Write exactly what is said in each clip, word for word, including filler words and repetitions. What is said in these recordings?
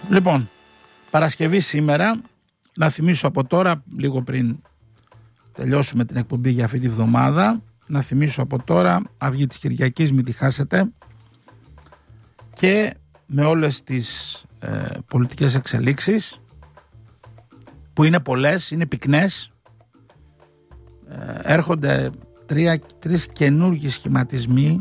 Λοιπόν, Παρασκευή σήμερα, να θυμίσω από τώρα, λίγο πριν τελειώσουμε την εκπομπή για αυτή τη βδομάδα, να θυμίσω από τώρα, αυγή της Κυριακής μην τη χάσετε, και με όλες τις ε, πολιτικές εξελίξεις που είναι πολλές, είναι πυκνές, ε, έρχονται τρία, τρεις καινούργιοι σχηματισμοί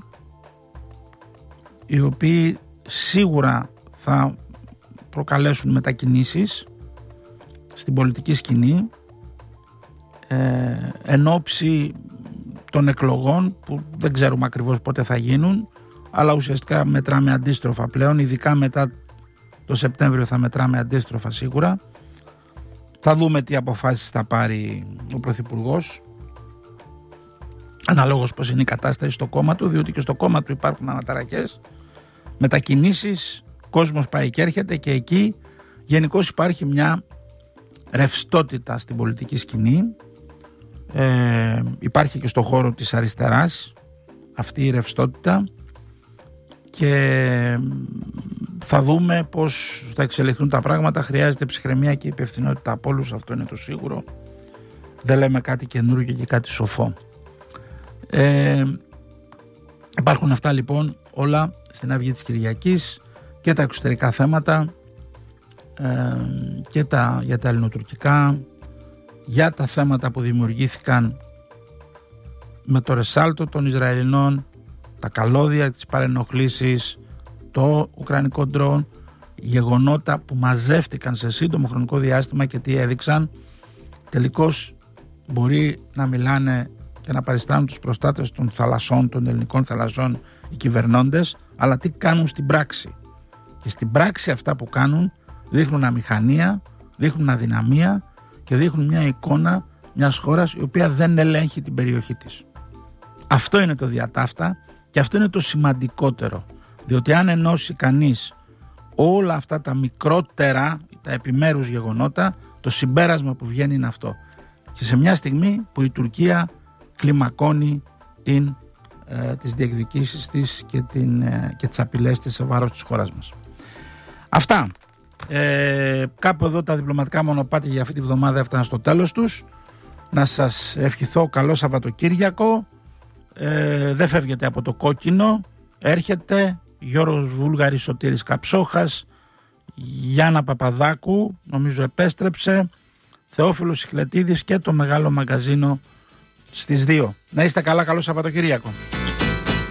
οι οποίοι σίγουρα θα προκαλέσουν μετακινήσεις στην πολιτική σκηνή ε, εν ώψη των εκλογών που δεν ξέρουμε ακριβώς πότε θα γίνουν, αλλά ουσιαστικά μετράμε αντίστροφα πλέον, ειδικά μετά το Σεπτέμβριο θα μετράμε αντίστροφα σίγουρα. Θα δούμε τι αποφάσεις θα πάρει ο Πρωθυπουργός, αναλόγως πως είναι η κατάσταση στο κόμμα του, διότι και στο κόμμα του υπάρχουν αναταραχές, μετακινήσεις, κόσμος πάει και έρχεται, και εκεί γενικώς υπάρχει μια ρευστότητα στην πολιτική σκηνή. Ε, υπάρχει και στο χώρο της αριστεράς αυτή η ρευστότητα, και θα δούμε πως θα εξελιχθούν τα πράγματα. Χρειάζεται ψυχραιμία και υπευθυνότητα από όλους, αυτό είναι το σίγουρο. Δεν λέμε κάτι καινούργιο και κάτι σοφό. Ε, υπάρχουν αυτά λοιπόν όλα στην αυγή της Κυριακής, και τα εξωτερικά θέματα, ε, και τα, για τα ελληνοτουρκικά, για τα θέματα που δημιουργήθηκαν με το ρεσάλτο των Ισραηλινών, τα καλώδια, τις παρενοχλήσεις, το ουκρανικό ντρόουν, γεγονότα που μαζεύτηκαν σε σύντομο χρονικό διάστημα και τι έδειξαν. Τελικώς μπορεί να μιλάνε και να παριστάνουν τους προστάτες των θαλασσών, των ελληνικών θαλασσών οι κυβερνώντες, αλλά τι κάνουν στην πράξη. Και στην πράξη αυτά που κάνουν δείχνουν αμηχανία, δείχνουν αδυναμία και δείχνουν μια εικόνα μιας χώρας η οποία δεν ελέγχει την περιοχή της. Αυτό είναι το διατάφτα και αυτό είναι το σημαντικότερο, διότι αν ενώσει κανείς όλα αυτά τα μικρότερα, τα επιμέρους γεγονότα, το συμπέρασμα που βγαίνει είναι αυτό. Και σε μια στιγμή που η Τουρκία κλιμακώνει την, ε, τις διεκδικήσεις της και, την, ε, και τις απειλές της σε βάρος της χώρας μας. Αυτά. Ε, κάπου εδώ τα διπλωματικά μονοπάτια για αυτή τη βδομάδα έφταναν στο τέλος τους. Να σας ευχηθώ καλό Σαββατοκύριακο. Ε, δεν φεύγετε από το κόκκινο. Έρχεται Γιώργος Βούλγαρης, Σωτήρης Καψόχας, Γιάννα Παπαδάκου, νομίζω επέστρεψε, Θεόφιλος Σιχλετίδης και το Μεγάλο Μαγκαζίνο στις δύο. Να είστε καλά, καλό Σαββατοκύριακο.